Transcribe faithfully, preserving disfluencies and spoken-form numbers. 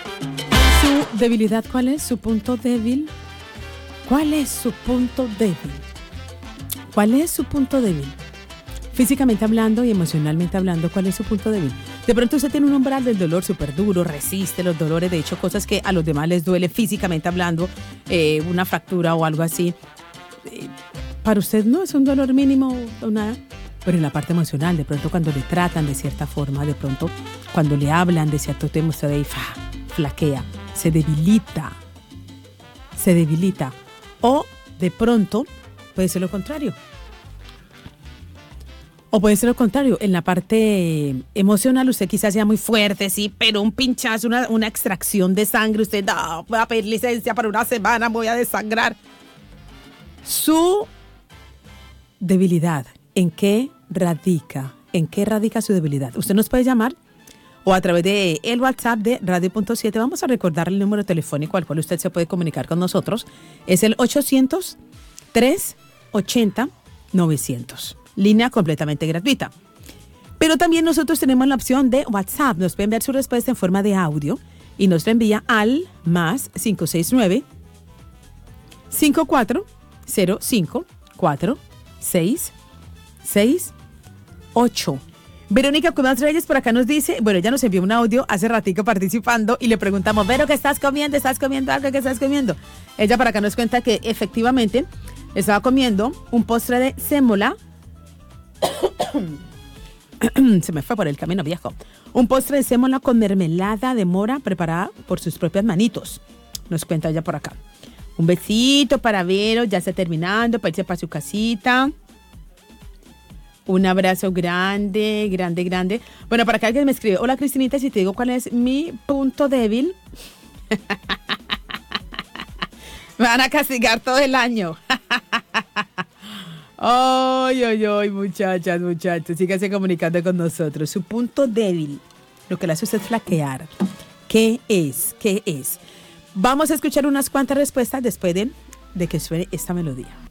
Su debilidad, ¿cuál es? Su punto débil. ¿Cuál es su punto débil? ¿Cuál es su punto débil? Físicamente hablando y emocionalmente hablando, ¿cuál es su punto débil? De pronto usted tiene un umbral del dolor súper duro, resiste los dolores, de hecho cosas que a los demás les duele físicamente hablando, eh, una fractura o algo así. Eh, para usted no es un dolor mínimo o nada, pero en la parte emocional, de pronto cuando le tratan de cierta forma, de pronto cuando le hablan de cierto tema, usted ahí fa, flaquea, se debilita, se debilita. O de pronto puede ser lo contrario. O puede ser lo contrario, en la parte emocional usted quizás sea muy fuerte, sí, pero un pinchazo, una, una extracción de sangre, usted no, voy a pedir licencia para una semana, voy a desangrar. Su debilidad, ¿en qué radica? ¿En qué radica su debilidad? Usted nos puede llamar o a través de el WhatsApp de Radio Punto siete. Vamos a recordar el número telefónico al cual usted se puede comunicar con nosotros. Es el ochocientos, trescientos ochenta, novecientos. Línea completamente gratuita. Pero también nosotros tenemos la opción de WhatsApp. Nos puede enviar su respuesta en forma de audio y nos la envía al más cinco seis nueve, cinco cuatro cero cinco, cuatro seis seis ocho. Verónica Cuevas Reyes por acá nos dice, bueno, ella nos envió un audio hace ratico participando y le preguntamos, Vero, ¿qué estás comiendo? ¿Estás comiendo algo? ¿Qué estás comiendo? Ella para acá nos cuenta que efectivamente estaba comiendo un postre de sémola. Se me fue por el camino viejo. Un postre de sémola con mermelada de mora preparada por sus propias manitos. Nos cuenta ella por acá. Un besito para Vero, ya está terminando, para irse para su casita. Un abrazo grande, grande, grande. Bueno, para que alguien me escribe, hola Cristinita, si te digo cuál es mi punto débil, me van a castigar todo el año. Ay, ay, ay, muchachas, muchachos, síganse comunicando con nosotros. Su punto débil, lo que le hace a usted flaquear. ¿Qué es? ¿Qué es? Vamos a escuchar unas cuantas respuestas después de, de que suene esta melodía.